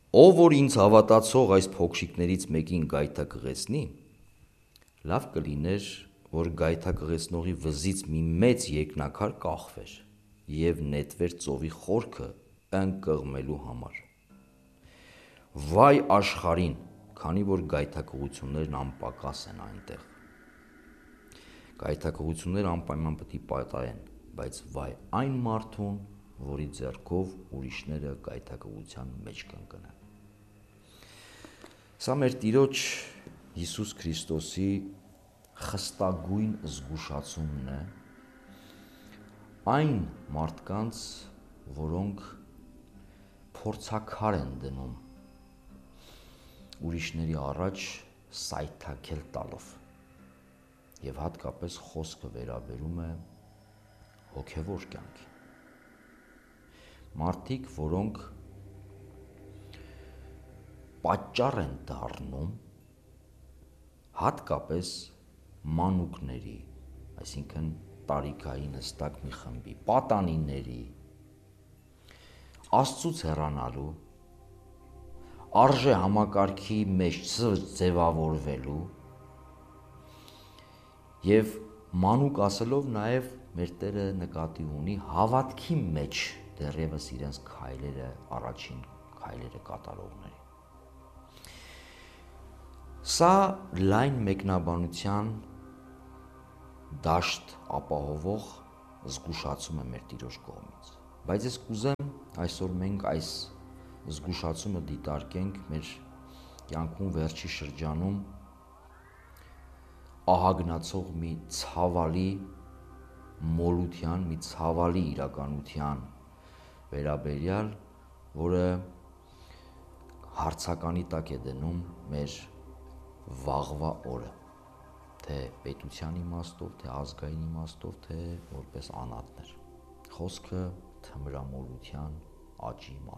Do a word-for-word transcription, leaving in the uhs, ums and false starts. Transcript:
Ով որ ինձ հավատացող այս փոքրիկներից մեկին գայթակղեցնի, լավ կլիներ, որ գայթակղեցնողի վզից մի մեծ երկնաքար կախվեր և նետվեր ծովի խորքը ընկղմելու համար։ Վայ աշխարհին, քանի որ գայթակղություններն անպակաս են այնտեղ։ Գայթակղությունները անպայման պետք է պատահեն, բայց վայ այն մարդուն, որի ձեռքով ուրիշները գայթակղության մեջ կընկնեն։ Սա մեր Տիրոջ Հիսուս Քրիստոսի խստագույն զգուշացումն է այն մարդկանց, որոնք փորձաքար են դնում ուրիշների առաջ սայթաքել տալով, և հատկապես խոսքը վերաբերում է հոգևոր կյանքին։ Մարդիկ, որոնք պատճառ են դառնում հատկապես մանուկների, այսինքն տարիքային հստակ մի խմբի, պատանիների, Աստծուց հեռանալու, արժե համակարգի մեջ ձևավորվելու և մանուկ ասելով նաև մեր Տերը նկատի ունի հավատքի մեջ դեռևս իրենց քայլերը, առաջին քայլերը կատարողների։ Սա լայն մեկնաբանության դաշտ ապահովող զգուշացում է մեր Տիրոջ կողմից, բայց ես կուզեմ այսօր մենք այս զգուշացումը դիտարկենք մեր կյանքում վերջի շրջանում ահագնացող մի ցավալի մոլության, մի ցավալի իրականության վերաբերյալ, որը հարցականի տակ է դնում մեր վաղվա օրը, թե պետության իմաստով, թե ազգային իմաստով, թե որպես անհատներ։ Խոսքը թմրամոլության աճի